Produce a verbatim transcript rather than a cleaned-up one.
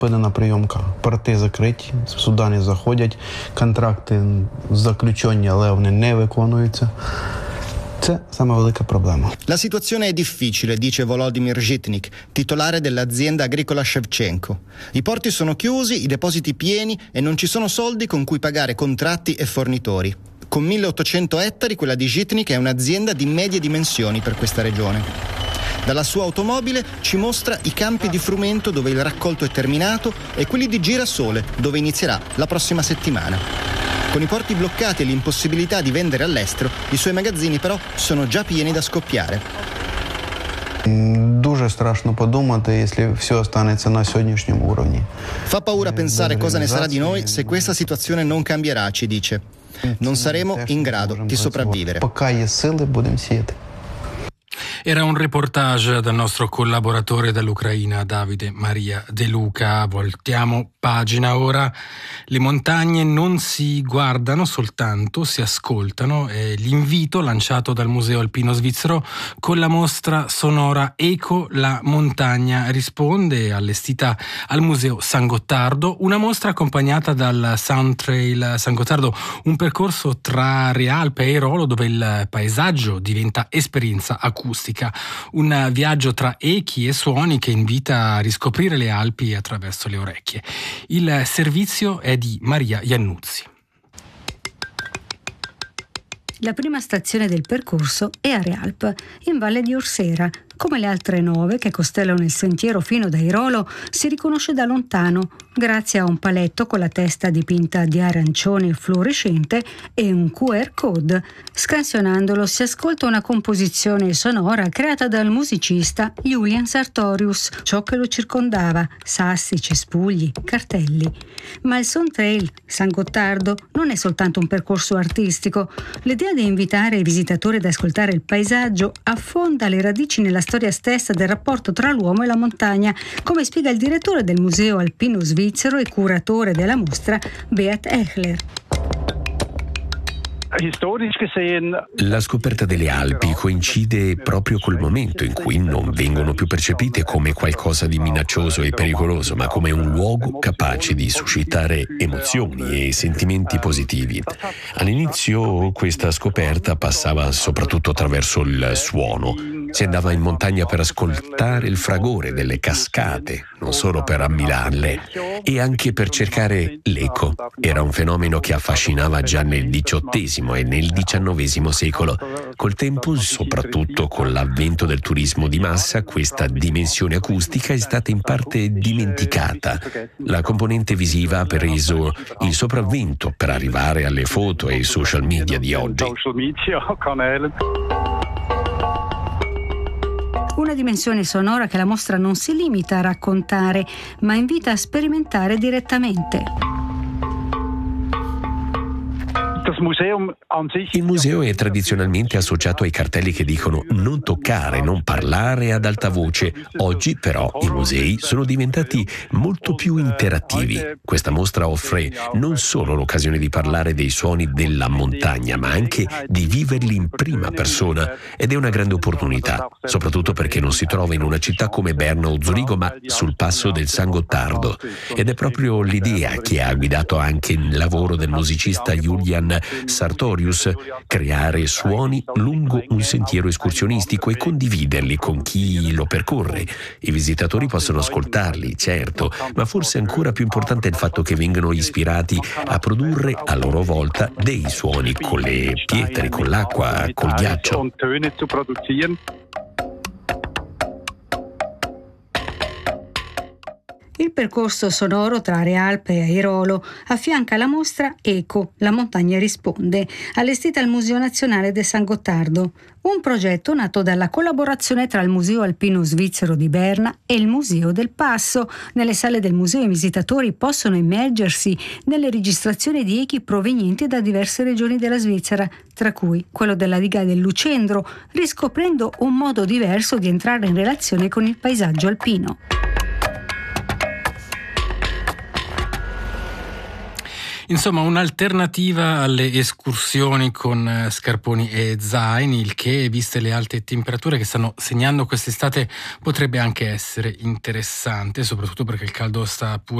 Подана прийомка, порти закриті, суда не заходять, контракти заключені, але вони не виконуються. Це саме велика проблема. La situazione è difficile, dice Volodymyr Zhitnik, titolare dell'azienda agricola Shevchenko. I porti sono chiusi, i depositi pieni e non ci sono soldi con cui pagare contratti e fornitori. Con milleottocento ettari, quella di Zhitnik è un'azienda di medie dimensioni per questa regione. Dalla sua automobile ci mostra i campi di frumento dove il raccolto è terminato e quelli di girasole dove inizierà la prossima settimana. Con i porti bloccati e l'impossibilità di vendere all'estero, i suoi magazzini però sono già pieni da scoppiare. Дуже страшно подумати, якщо все останеться на сьогоднішньому рівні. Fa paura pensare cosa ne sarà di noi se questa situazione non cambierà, ci dice. Non saremo in grado di sopravvivere. Поки є сили, будемо сіяти. Era un reportage dal nostro collaboratore dall'Ucraina, Davide Maria De Luca. Voltiamo pagina ora. Le montagne non si guardano soltanto, si ascoltano. È l'invito lanciato dal Museo Alpino Svizzero con la mostra sonora Eco, la montagna risponde, allestita al Museo San Gottardo. Una mostra accompagnata dal Sound Trail San Gottardo, un percorso tra Realpe e Airolo dove il paesaggio diventa esperienza acustica. Un viaggio tra echi e suoni che invita a riscoprire le Alpi attraverso le orecchie. Il servizio è di Maria Iannuzzi. La prima stazione del percorso è a Realpe, in Valle di Orsera. Come le altre nove che costellano il sentiero fino da Airolo, si riconosce da lontano grazie a un paletto con la testa dipinta di arancione fluorescente e un Q R code. Scansionandolo si ascolta una composizione sonora creata dal musicista Julian Sartorius, ciò che lo circondava, sassi, cespugli, cartelli. Ma il Sound Trail San Gottardo non è soltanto un percorso artistico. L'idea di invitare i visitatori ad ascoltare il paesaggio affonda le radici nella storia stessa del rapporto tra l'uomo e la montagna, come spiega il direttore del Museo Alpino Svizzero e curatore della mostra, Beat Echler. La scoperta delle Alpi coincide proprio col momento in cui non vengono più percepite come qualcosa di minaccioso e pericoloso, ma come un luogo capace di suscitare emozioni e sentimenti positivi. All'inizio questa scoperta passava soprattutto attraverso il suono. Si andava in montagna per ascoltare il fragore delle cascate, non solo per ammirarle, e anche per cercare l'eco. Era un fenomeno che affascinava già nel diciottesimo e nel diciannovesimo secolo. Col tempo, soprattutto con l'avvento del turismo di massa, questa dimensione acustica è stata in parte dimenticata. La componente visiva ha preso il sopravvento per arrivare alle foto e ai social media di oggi. Una dimensione sonora che la mostra non si limita a raccontare, ma invita a sperimentare direttamente. Il museo è tradizionalmente associato ai cartelli che dicono non toccare, non parlare ad alta voce. Oggi però i musei sono diventati molto più interattivi. Questa mostra offre non solo l'occasione di parlare dei suoni della montagna, ma anche di viverli in prima persona, ed è una grande opportunità, soprattutto perché non si trova in una città come Berna o Zurigo, ma sul passo del San Gottardo. Ed è proprio l'idea che ha guidato anche il lavoro del musicista Julian Sartorius, creare suoni lungo un sentiero escursionistico e condividerli con chi lo percorre. I visitatori possono ascoltarli, certo, ma forse ancora più importante è il fatto che vengano ispirati a produrre a loro volta dei suoni con le pietre, con l'acqua, col ghiaccio. Il percorso sonoro tra Realpe e Airolo affianca la mostra Eco, la montagna risponde, allestita al Museo Nazionale del San Gottardo, un progetto nato dalla collaborazione tra il Museo Alpino Svizzero di Berna e il Museo del Passo. Nelle sale del museo i visitatori possono immergersi nelle registrazioni di echi provenienti da diverse regioni della Svizzera, tra cui quello della diga del Lucendro, riscoprendo un modo diverso di entrare in relazione con il paesaggio alpino. Insomma, un'alternativa alle escursioni con scarponi e zaini, il che, viste le alte temperature che stanno segnando quest'estate, potrebbe anche essere interessante, soprattutto perché il caldo sta pure